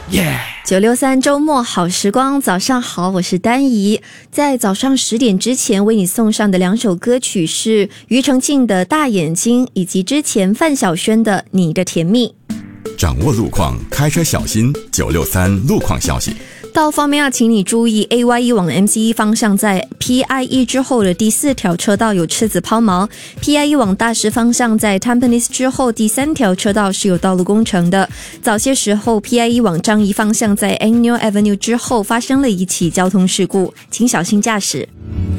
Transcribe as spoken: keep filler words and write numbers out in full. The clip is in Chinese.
耶！ 九六三周末好时光，早上好，我是丹怡。在早上十点之前为你送上的两首歌曲是庾澄庆的《大眼睛》，以及之前范晓萱的《你的甜蜜》。 掌握路况，开车小心。九六三路况消息。 道方面要请你注意 A Y 一 往 M C E 方向在 P I E 之后的第四条车道有车子抛锚， P I E 往大石方向在 Tampines 之后第三条车道是有道路工程的。早些时候 P I E 往樟宜方向在 Angnew Avenue 之后发生了一起交通事故，请小心驾驶。